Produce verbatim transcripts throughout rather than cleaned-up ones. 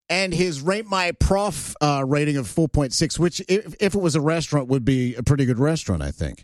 And his Rate My Prof uh, rating of four point six, which, if, if it was a restaurant, would be a pretty good restaurant, I think.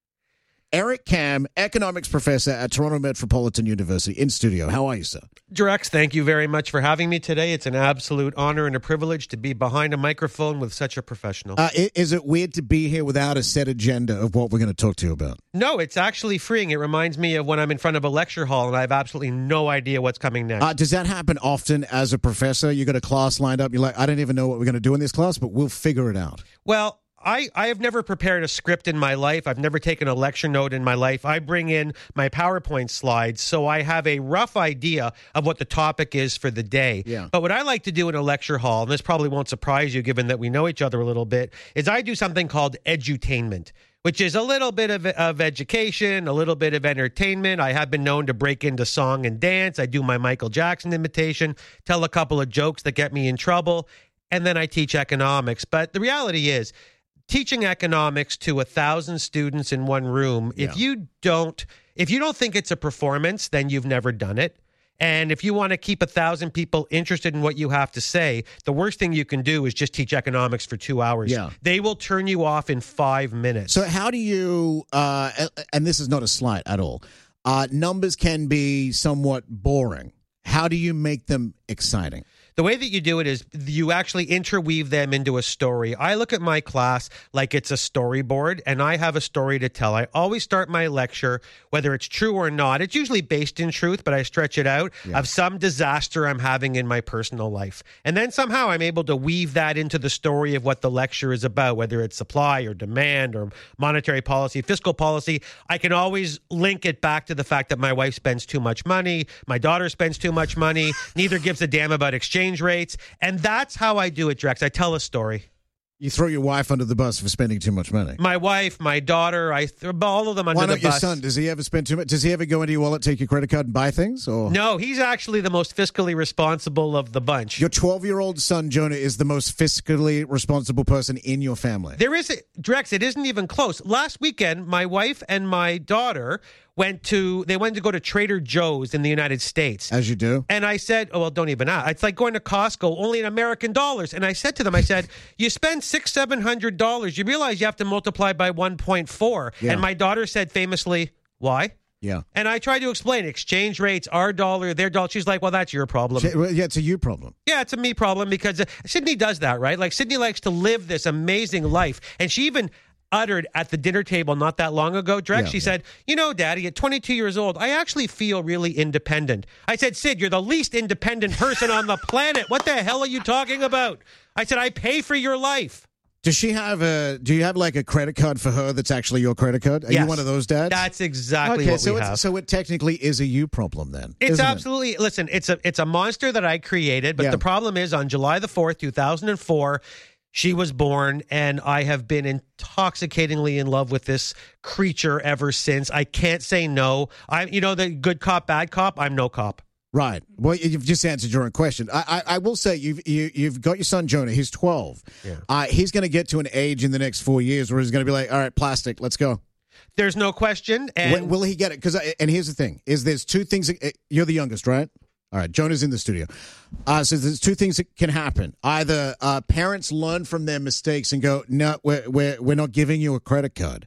Eric Kam, economics professor at Toronto Metropolitan University, in studio. How are you, sir? Drex, thank you very much for having me today. It's an absolute honor and a privilege to be behind a microphone with such a professional. Uh, is it weird to be here without a set agenda of what we're going to talk to you about? No, it's actually freeing. It reminds me of when I'm in front of a lecture hall and I have absolutely no idea what's coming next. Uh, does that happen often as a professor? You got a class lined up, you're like, I don't even know what we're going to do in this class, but we'll figure it out. Well, I, I have never prepared a script in my life. I've never taken a lecture note in my life. I bring in my PowerPoint slides, so I have a rough idea of what the topic is for the day. Yeah. But what I like to do in a lecture hall, and this probably won't surprise you given that we know each other a little bit, is I do something called edutainment, which is a little bit of, of education, a little bit of entertainment. I have been known to break into song and dance. I do my Michael Jackson imitation, tell a couple of jokes that get me in trouble, and then I teach economics. But the reality is, teaching economics to a thousand students in one room, yeah. if you don't, if you don't think it's a performance, then you've never done it. And if you want to keep a thousand people interested in what you have to say, the worst thing you can do is just teach economics for two hours. Yeah. They will turn you off in five minutes. So how do you, uh, and this is not a slight at all, uh, numbers can be somewhat boring. How do you make them exciting? The way that you do it is you actually interweave them into a story. I look at my class like it's a storyboard, and I have a story to tell. I always start my lecture, whether it's true or not. It's usually based in truth, but I stretch it out, yeah. of some disaster I'm having in my personal life. And then somehow I'm able to weave that into the story of what the lecture is about, whether it's supply or demand or monetary policy, fiscal policy. I can always link it back to the fact that my wife spends too much money, my daughter spends too much money, neither gives a damn about exchange rates, and that's how I do it, Drex. I tell a story. You throw your wife under the bus for spending too much money. My wife, my daughter, I throw all of them under Why the not bus. Your son? Does he ever spend too much? Does he ever go into your wallet, take your credit card, and buy things? Or no, he's actually the most fiscally responsible of the bunch. Your twelve-year-old son, Jonah, is the most fiscally responsible person in your family. There is, a, Drex, it isn't even close. Last weekend, my wife and my daughter went to, they went to go to Trader Joe's in the United States. As you do. And I said, oh, well, don't even ask. It's like going to Costco, only in American dollars. And I said to them, I said, you spend six, seven hundred dollars. You realize you have to multiply by one point four. Yeah. And my daughter said famously, why? Yeah. And I tried to explain exchange rates, our dollar, their dollar. She's like, well, that's your problem. She, well, yeah, it's a you problem. Yeah, it's a me problem because uh, Sydney does that, right? Like Sydney likes to live this amazing life. And she even uttered at the dinner table not that long ago, Drex, yeah, she yeah. said, you know, Daddy, at twenty-two years old, I actually feel really independent. I said, Sid, you're the least independent person on the planet. What the hell are you talking about? I said, I pay for your life. Does she have a, do you have like a credit card for her that's actually your credit card? Are yes. you one of those dads? That's exactly okay, what so we it's, have. So it technically is a you problem then. It's isn't absolutely, it? listen, it's a, it's a monster that I created, but yeah. the problem is on July the fourth, two thousand four, she was born, and I have been intoxicatingly in love with this creature ever since. I can't say no. I, you know, the good cop, bad cop. I'm no cop. Right. Well, you've just answered your own question. I, I, I will say you've you, you've got your son Jonah. He's twelve. Yeah. Uh, he's going to get to an age in the next four years where he's going to be like, all right, plastic, let's go. There's no question. And Will, will he get it? Because and here's the thing: is there's two things. That, you're the youngest, right? All right, Jonah's in the studio. Uh, so there's two things that can happen. Either uh, parents learn from their mistakes and go, no, we're, we're, we're not giving you a credit card.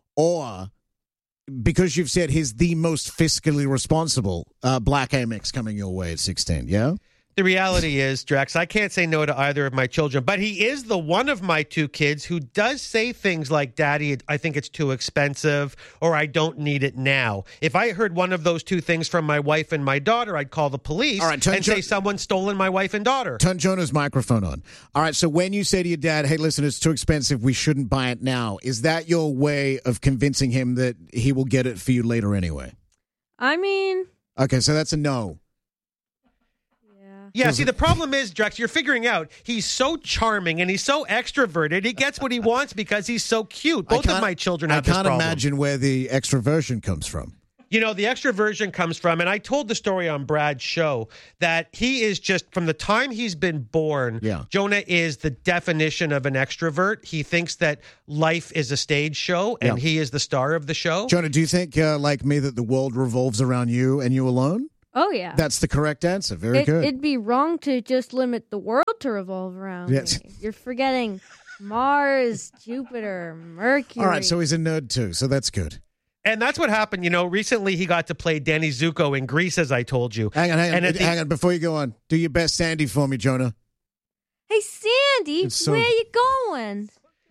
Or because you've said he's the most fiscally responsible, uh, Black Amex coming your way at sixteen, yeah? The reality is, Drex, I can't say no to either of my children, but he is the one of my two kids who does say things like, Daddy, I think it's too expensive, or I don't need it now. If I heard one of those two things from my wife and my daughter, I'd call the police All right, turn and Jo- say someone's stolen my wife and daughter. Turn Jonah's microphone on. All right, so when you say to your dad, hey, listen, it's too expensive, we shouldn't buy it now, is that your way of convincing him that he will get it for you later anyway? I mean... Okay, so that's a no. Yeah, see, the problem is, Drex, you're figuring out he's so charming and he's so extroverted. He gets what he wants because he's so cute. Both of my children have I this can't problem. imagine where the extroversion comes from. You know, the extroversion comes from, and I told the story on Brad's show, that he is just, from the time he's been born, yeah. Jonah is the definition of an extrovert. He thinks that life is a stage show, and yeah. he is the star of the show. Jonah, do you think, uh, like me, that the world revolves around you and you alone? Oh, yeah. That's the correct answer. Very it, good. It'd be wrong to just limit the world to revolve around Yes. me. You're forgetting Mars, Jupiter, Mercury. All right, so he's a nerd too, so that's good. And that's what happened. You know, recently he got to play Danny Zuko in Greece, as I told you. Hang on, hang on, And at the- hang on. Before you go on, do your best Sandy for me, Jonah. Hey, Sandy, It's so- where you going?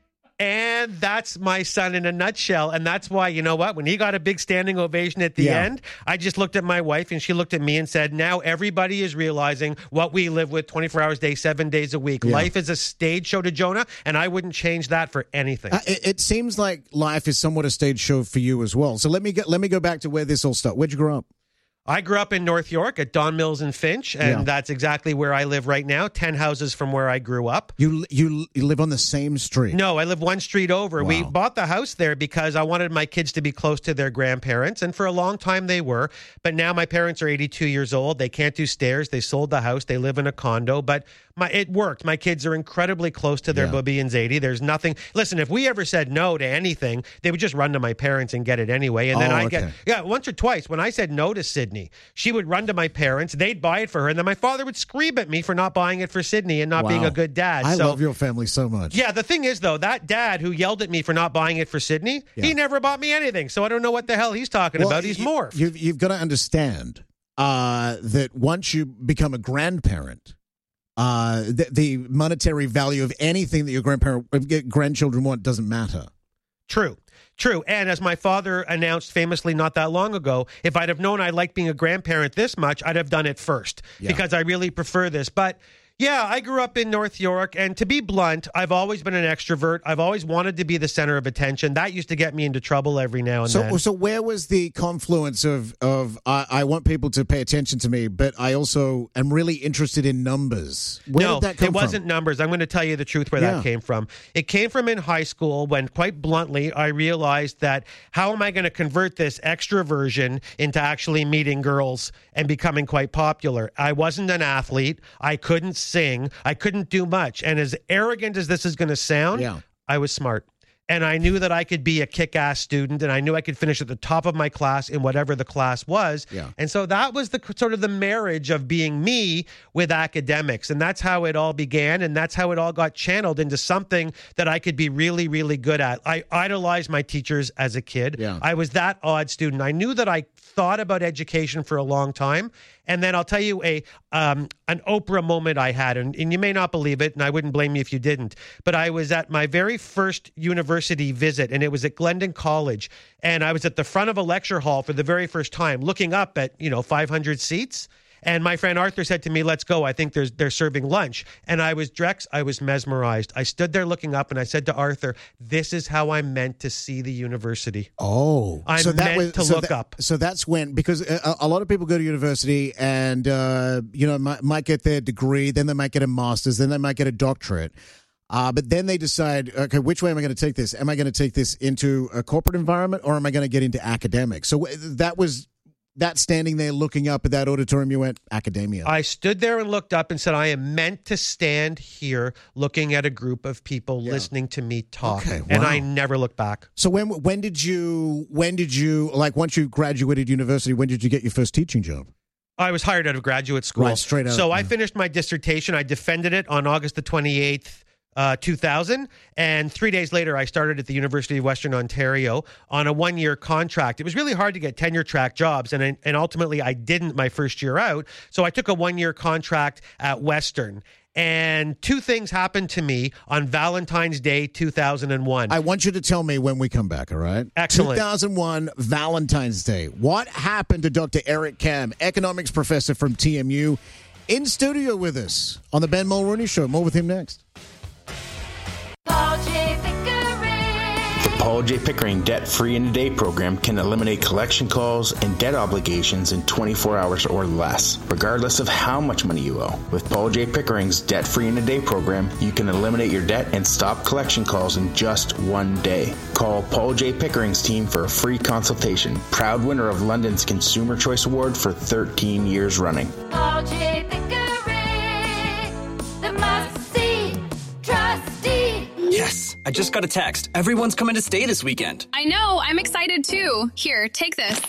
And that's my son in a nutshell. And that's why, you know what? When he got a big standing ovation at the Yeah. end, I just looked at my wife and she looked at me and said, now everybody is realizing what we live with twenty-four hours a day, seven days a week. Yeah. Life is a stage show to Jonah, and I wouldn't change that for anything. Uh, it, it seems like life is somewhat a stage show for you as well. So let me get let me go back to where this all started. Where'd you grow up? I grew up in North York at Don Mills and Finch, and Yeah. that's exactly where I live right now, ten houses from where I grew up. You you you live on the same street. No, I live one street over. We Wow. bought the house there because I wanted my kids to be close to their grandparents, and for a long time they were. But now my parents are eighty-two years old. They can't do stairs. They sold the house. They live in a condo, but my it worked. My kids are incredibly close to their Yeah. booby and Zadie. There's nothing. Listen, if we ever said no to anything, they would just run to my parents and get it anyway. And then Oh, I okay. get yeah, once or twice when I said no to Sydney, she would run to my parents. They'd buy it for her, and then my father would scream at me for not buying it for Sydney and not being Wow. a good dad. I so, love your family so much. yeah, the thing is, though, that dad who yelled at me for not buying it for Sydney, Yeah. he never bought me anything. So I don't know what the hell he's talking Well, about. He's you- morphed. You've, you've got to understand uh, that once you become a grandparent, uh, the, the monetary value of anything that your grandparent uh, grandchildren want doesn't matter. True. True. And as my father announced famously not that long ago, if I'd have known I liked being a grandparent this much, I'd have done it first Yeah. because I really prefer this. But yeah, I grew up in North York, and to be blunt, I've always been an extrovert. I've always wanted to be the center of attention. That used to get me into trouble every now and So, then. so where was the confluence of of I, I want people to pay attention to me, but I also am really interested in numbers? Where no, did that come it wasn't from? numbers. I'm going to tell you the truth where Yeah. that came from. It came from in high school when, quite bluntly, I realized that how am I going to convert this extroversion into actually meeting girls and becoming quite popular? I wasn't an athlete. I couldn't sing. I couldn't do much. And as arrogant as this is going to sound, Yeah. I was smart. And I knew that I could be a kick-ass student, and I knew I could finish at the top of my class in whatever the class was. Yeah. And so that was the sort of the marriage of being me with academics. And that's how it all began, and that's how it all got channeled into something that I could be really, really good at. I idolized my teachers as a kid. Yeah. I was that odd student. I knew that I thought about education for a long time. And then I'll tell you a um, an Oprah moment I had, and, and you may not believe it, and I wouldn't blame you if you didn't, but I was at my very first university visit, and it was at Glendon College, and I was at the front of a lecture hall for the very first time, looking up at, you know, five hundred seats. And my friend Arthur said to me, let's go. I think there's, they're serving lunch. And I was, Drex, I was mesmerized. I stood there looking up and I said to Arthur, this is how I'm meant to see the university. Oh, I'm so that meant was, to so look that- up. So that's when, because a, a lot of people go to university and, uh, you know, might, might get their degree, then they might get a master's, then they might get a doctorate. Uh, but then they decide, okay, which way am I going to take this? Am I going to take this into a corporate environment, or am I going to get into academics? So w- that was that standing there looking up at that auditorium, you went, academia. I stood there and looked up and said, I am meant to stand here looking at a group of people listening to me talk. Okay, And wow. I never looked back. So when when did you when did you like once you graduated university, when did you get your first teaching job? I was hired out of graduate school. Right, straight out, So I yeah. finished my dissertation. I defended it on August the twenty-eighth. Uh, two thousand, and three days later I started at the University of Western Ontario on a one-year contract. It was really hard to get tenure track jobs, and and ultimately I didn't my first year out, so I took a one-year contract at Western. And two things happened to me on Valentine's Day two thousand one. I want you to tell me when we come back, all right? Excellent. two thousand one, Valentine's Day. What happened to Doctor Eric Kam, economics professor from T M U, in studio with us on the Ben Mulrooney Show? More with him next. Paul J. Pickering. The Paul J. Pickering Debt Free in a Day program can eliminate collection calls and debt obligations in twenty-four hours or less, regardless of how much money you owe. With Paul J. Pickering's Debt Free in a Day program, you can eliminate your debt and stop collection calls in just one day. Call Paul J. Pickering's team for a free consultation. Proud winner of London's Consumer Choice Award for thirteen years running. Paul J. Pickering. The must-see trustee. Yes, I just got a text. Everyone's coming to stay this weekend. I know, I'm excited too. Here, take this.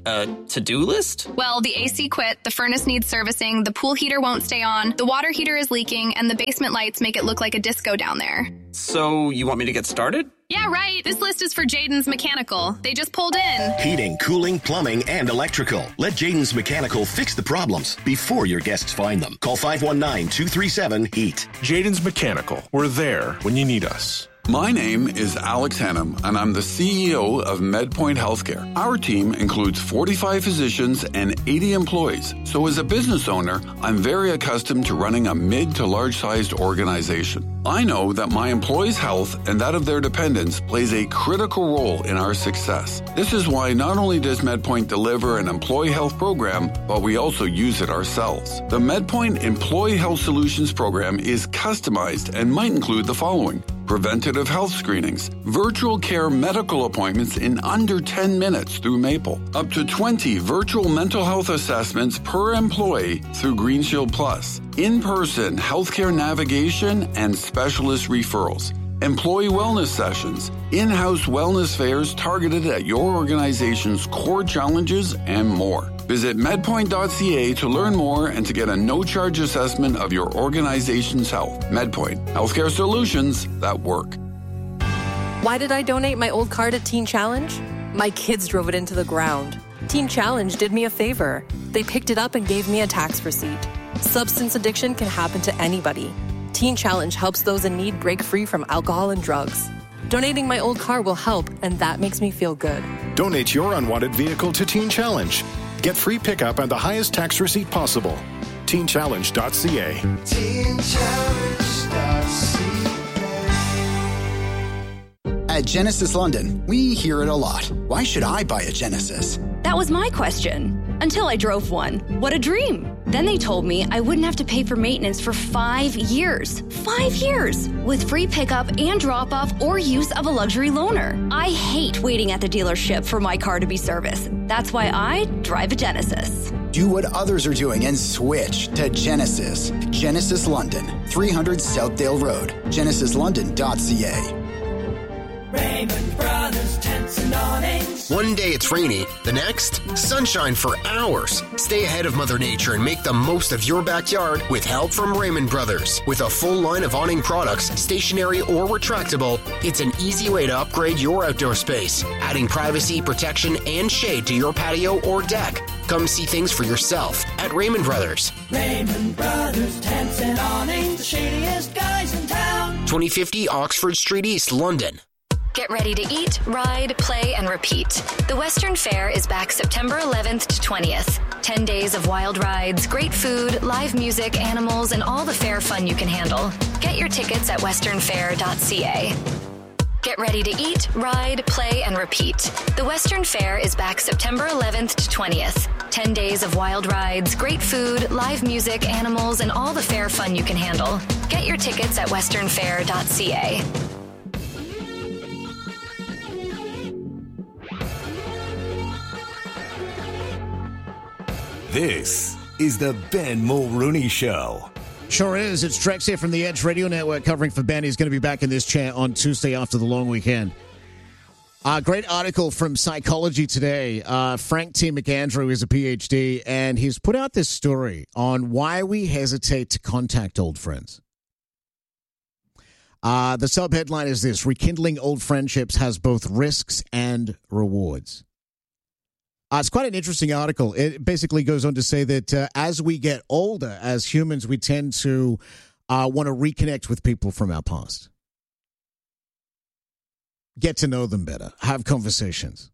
a to-do list? Well, the A C quit, the furnace needs servicing, the pool heater won't stay on, the water heater is leaking, and the basement lights make it look like a disco down there. So you want me to get started? Yeah, right. This list is for Jaden's Mechanical. They just pulled in. Heating, cooling, plumbing, and electrical. Let Jaden's Mechanical fix the problems before your guests find them. Call five one nine, two three seven, HEAT. Jaden's Mechanical. We're there when you need us. My name is Alex Hannum, and I'm the C E O of MedPoint Healthcare. Our team includes forty-five physicians and eighty employees. So as a business owner, I'm very accustomed to running a mid to large-sized organization. I know that my employees' health and that of their dependents plays a critical role in our success. This is why not only does MedPoint deliver an employee health program, but we also use it ourselves. The MedPoint Employee Health Solutions program is customized and might include the following: preventative health screenings, virtual care medical appointments in under ten minutes through Maple, up to twenty virtual mental health assessments per employee through Green Shield Plus, in-person healthcare navigation and specialist referrals, employee wellness sessions, in-house wellness fairs targeted at your organization's core challenges, and more. Visit medpoint dot c a to learn more and to get a no-charge assessment of your organization's health. MedPoint, healthcare solutions that work. Why did I donate my old car to Teen Challenge? My kids drove it into the ground. Teen Challenge did me a favor. They picked it up and gave me a tax receipt. Substance addiction can happen to anybody. Teen Challenge helps those in need break free from alcohol and drugs. Donating my old car will help, and that makes me feel good. Donate your unwanted vehicle to Teen Challenge. Get free pickup and the highest tax receipt possible. teen challenge dot c a. teen challenge dot c a. At Genesis London, we hear it a lot. Why should I buy a Genesis? That was my question. Until I drove one. What a dream. Then they told me I wouldn't have to pay for maintenance for five years. Five years! With free pickup and drop-off or use of a luxury loaner. I hate waiting at the dealership for my car to be serviced. That's why I drive a Genesis. Do what others are doing and switch to Genesis. Genesis London, three hundred Southdale Road. genesis london dot c a. Raymond Brothers Tents and Awnings. One day it's rainy, the next, sunshine for hours. Stay ahead of Mother Nature and make the most of your backyard with help from Raymond Brothers. With a full line of awning products, stationary or retractable, it's an easy way to upgrade your outdoor space, adding privacy, protection, and shade to your patio or deck. Come see things for yourself at Raymond Brothers. Raymond Brothers Tents and Awnings, the shadiest guys in town. twenty fifty Oxford Street East, London. Get ready to eat, ride, play, and repeat. The Western Fair is back September eleventh to twentieth. ten days of wild rides, great food, live music, animals, and all the fair fun you can handle. Get your tickets at western fair dot c a. Get ready to eat, ride, play, and repeat. The Western Fair is back September eleventh to twentieth. ten days of wild rides, great food, live music, animals, and all the fair fun you can handle. Get your tickets at western fair dot c a. This is the Ben Mulrooney Show. Sure is. It's Trex here from the Edge Radio Network covering for Ben. He's going to be back in this chair on Tuesday after the long weekend. A uh, great article from Psychology Today. Uh, Frank T. McAndrew is a P H D, and he's put out this story on why we hesitate to contact old friends. Uh, the subheadline is this: Rekindling old friendships has both risks and rewards. Uh, it's quite an interesting article. It basically goes on to say that uh, as we get older, as humans, we tend to uh, want to reconnect with people from our past. Get to know them better. Have conversations.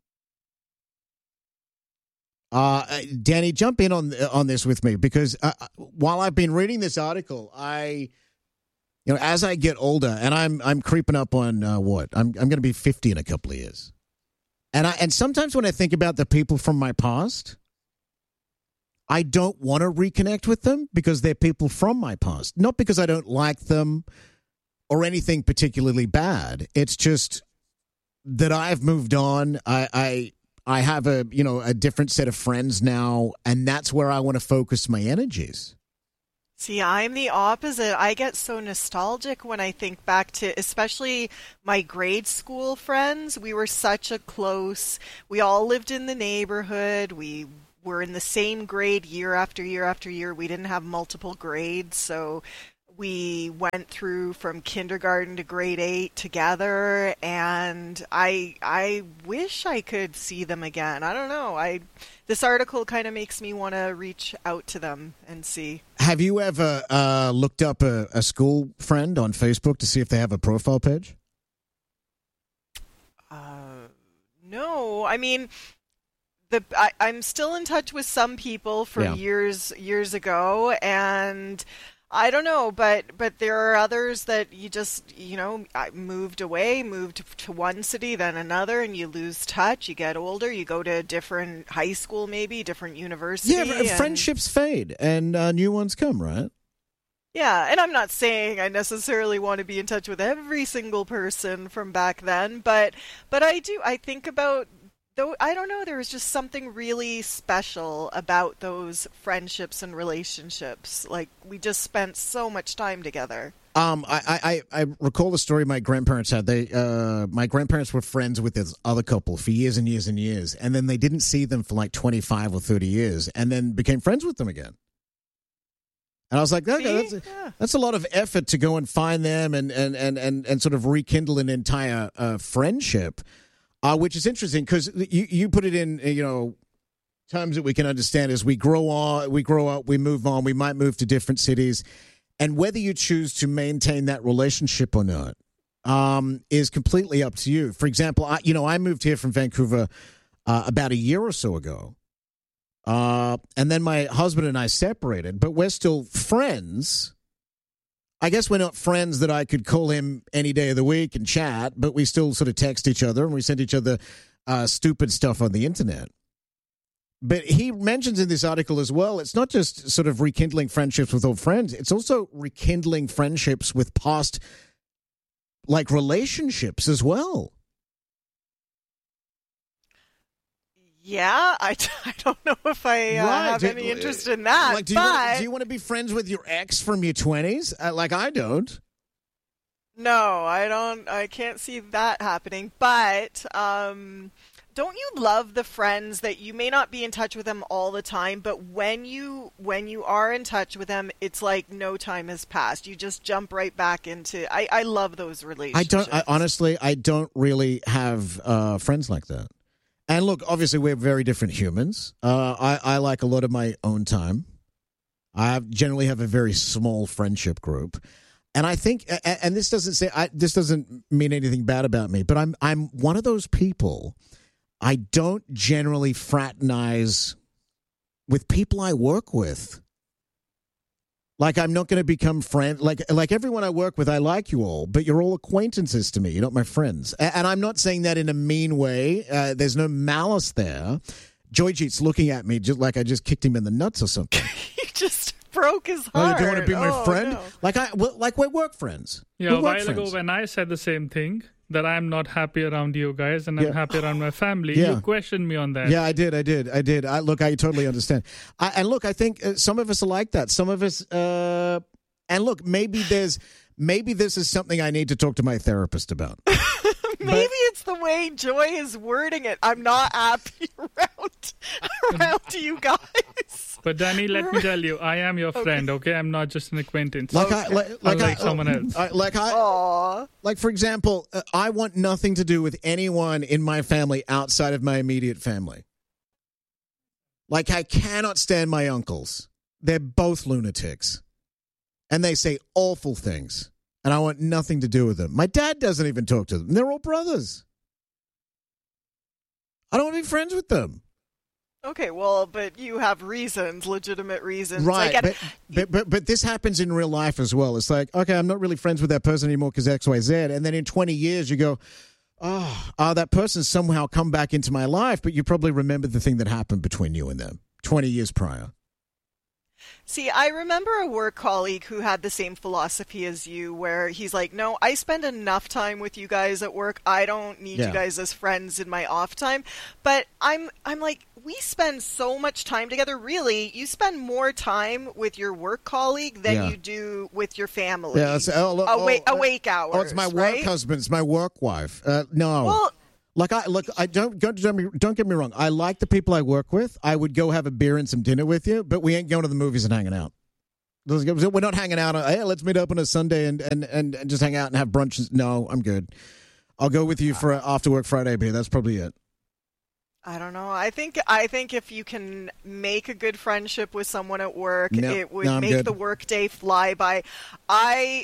Uh, Danny, jump in on on this with me, because uh, while I've been reading this article, I, you know, as I get older, and I'm I'm creeping up on uh, what I'm I'm going to be fifty in a couple of years. And I and sometimes when I think about the people from my past, I don't want to reconnect with them because they're people from my past. Not because I don't like them or anything particularly bad. It's just that I've moved on. I I, I have a you know a different set of friends now, and that's where I want to focus my energies. See, I'm the opposite. I get so nostalgic when I think back to, especially my grade school friends. We were such a close, we all lived in the neighborhood. We were in the same grade year after year after year. We didn't have multiple grades, so we went through from kindergarten to grade eight together, and I I wish I could see them again. I don't know. I this article kind of makes me want to reach out to them and see. Have you ever uh, looked up a, a school friend on Facebook to see if they have a profile page? Uh, no, I mean, the I, I'm still in touch with some people from Yeah. years years ago, and I don't know, but but there are others that you just, you know, I moved away, moved to one city, then another, and you lose touch. You get older, you go to a different high school, maybe different university. Yeah, and- friendships fade and uh, new ones come, right? Yeah, and I'm not saying I necessarily want to be in touch with every single person from back then, but but I do. I think about though. I don't know. There was just something really special about those friendships and relationships. Like we just spent so much time together. Um, I, I, I recall the story my grandparents had. They, uh, my grandparents were friends with this other couple for years and years and years, and then they didn't see them for like twenty-five or thirty years, and then became friends with them again. And I was like, okay, that's, a, Yeah. that's a lot of effort to go and find them and and and and, and sort of rekindle an entire uh, friendship, uh, which is interesting because you you put it in you know terms that we can understand as we grow on, we grow up, we move on, we might move to different cities. And whether you choose to maintain that relationship or not um, is completely up to you. For example, I, you know, I moved here from Vancouver uh, about a year or so ago. Uh, and then my husband and I separated, but we're still friends. I guess we're not friends that I could call him any day of the week and chat, but we still sort of text each other and we send each other uh, stupid stuff on the internet. But he mentions in this article as well, it's not just sort of rekindling friendships with old friends. It's also rekindling friendships with past, like, relationships as well. Yeah, I, I don't know if I uh, Right. have Do- any interest in that. Like, do you, but want, do you want to be friends with your ex from your twenties? Uh, like I don't. no, I don't. I can't see that happening. But um, don't you love the friends that you may not be in touch with them all the time, but when you when you are in touch with them, it's like no time has passed. You just jump right back into. I, I love those I relationships. don't. I, honestly, I don't really have uh, friends like that. And look, obviously, we're very different humans. Uh, I, I like a lot of my own time. I have, generally have a very small friendship group, and I think, and, and this doesn't say I, this doesn't mean anything bad about me, but I'm I'm one of those people. I don't generally fraternize with people I work with. Like, I'm not going to become friend. Like, like everyone I work with, I like you all, but you're all acquaintances to me. You're not my friends. And, and I'm not saying that in a mean way. Uh, there's no malice there. Joyjeet's looking at me just like I just kicked him in the nuts or something. You just broke his Oh, heart. you don't want to be my Oh, friend? no. Like I, well, like we're work friends. Yeah, We're a work while friends. ago when I said the same thing, that I'm not happy around you guys and I'm Yeah. happy around my family, Yeah. you questioned me on that. Yeah, I did. I did. I did. I look. I totally understand. I, and look, I think uh, some of us are like that. Some of us. Uh, and look, maybe there's. Maybe this is something I need to talk to my therapist about. Maybe it's the way Joy is wording it. I'm not happy around around you guys. But Danny, let me tell you, I am your friend, okay? I'm not just an acquaintance. Like I, like, like Unlike I, someone else. I, like I, like for example, uh, I want nothing to do with anyone in my family outside of my immediate family. Like I cannot stand my uncles. They're both lunatics, and they say awful things, and I want nothing to do with them. My dad doesn't even talk to them. They're all brothers. I don't want to be friends with them. Okay, well, but you have reasons, legitimate reasons. I Right, get but, but but but this happens in real life as well. It's like, okay, I'm not really friends with that person anymore because X, Y, Z, and then in twenty years you go, oh, uh, that person's somehow come back into my life, but you probably remember the thing that happened between you and them twenty years prior. See, I remember a work colleague who had the same philosophy as you, where he's like, no, I spend enough time with you guys at work. I don't need Yeah. you guys as friends in my off time. But I'm I'm like, we spend so much time together. Really, you spend more time with your work colleague than Yeah. you do with your family. Yeah, it's, oh, look, Awake, oh, awake hours. Oh, it's my work right? husband. It's my work wife. Uh, no. Well, Like I look, I don't don't don't me- don't get me wrong. I like the people I work with. I would go have a beer and some dinner with you, but we ain't going to the movies and hanging out. We're not hanging out. On, hey, let's meet up on a Sunday and, and, and, and just hang out and have brunch. No, I'm good. I'll go with you for a after work Friday beer. That's probably it. I don't know. I think I think if you can make a good friendship with someone at work, No, it would no, I'm make good. the workday fly by. I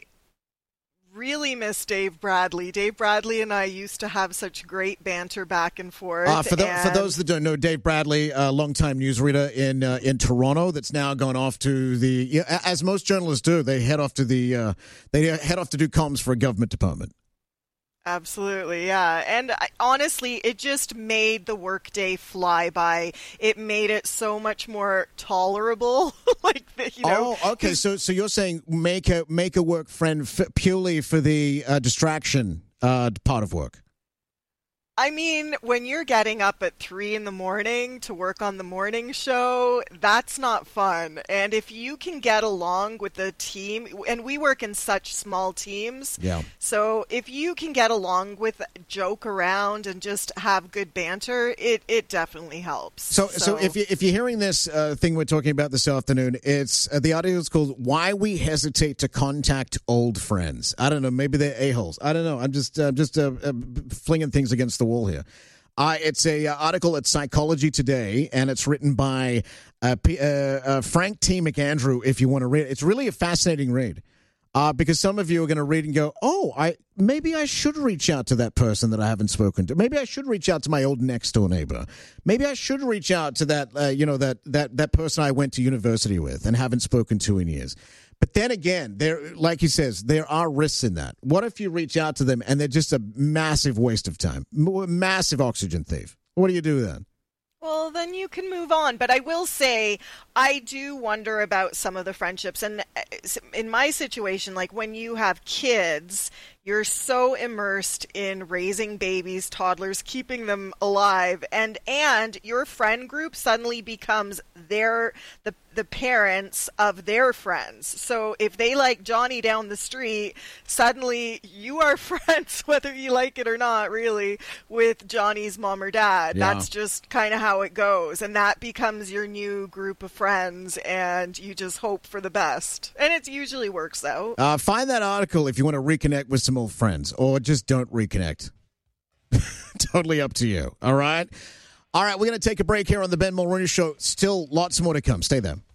really miss Dave Bradley. Dave Bradley and I used to have such great banter back and forth. Uh, for, the, for and- those that don't know, Dave Bradley, a longtime newsreader in uh, in Toronto, that's now gone off to the. Yeah, as most journalists do, they head off to the. Uh, they head off to do comms for a government department. Absolutely, yeah. And I, honestly, it just made the workday fly by. It made it so much more tolerable. like, the, you know. Oh, okay. So, so you're saying make a make a work friend f- purely for the uh, distraction uh, part of work. I mean, when you're getting up at three in the morning to work on the morning show, that's not fun. And if you can get along with the team, and we work in such small teams, Yeah. so if you can get along with, joke around, and just have good banter, it, it definitely helps. So, so, if you if you're hearing this uh, thing we're talking about this afternoon, it's uh, the audio is called "Why We Hesitate to Contact Old Friends." I don't know. Maybe they're a holes. I don't know. I'm just uh, just uh, uh, flinging things against the wall here. Uh, it's a uh, article at Psychology Today, and it's written by uh, P- uh, uh, Frank T. McAndrew. If you want to read it, it's really a fascinating read. Uh, because some of you are going to read and go, oh, I maybe I should reach out to that person that I haven't spoken to. Maybe I should reach out to my old next door neighbor. Maybe I should reach out to that, uh, you know, that that that person I went to university with and haven't spoken to in years. But then again, there, like he says, there are risks in that. What if you reach out to them and they're just a massive waste of time, M- massive oxygen thief? What do you do then? Well, then you can move on. But I will say, I do wonder about some of the friendships. And in my situation, like when you have kids, you're so immersed in raising babies, toddlers, keeping them alive, and and your friend group suddenly becomes their the the parents of their friends. So if they like Johnny down the street, suddenly you are friends, whether you like it or not, really, with Johnny's mom or dad. Yeah. That's just kind of how it goes, and that becomes your new group of friends, and you just hope for the best, and it usually works out. Uh, find that article if you want to reconnect with some old friends, or just don't reconnect. Totally up to you. All right? All right, we're going to take a break here on the Ben Mulroney Show. Still lots more to come. Stay there.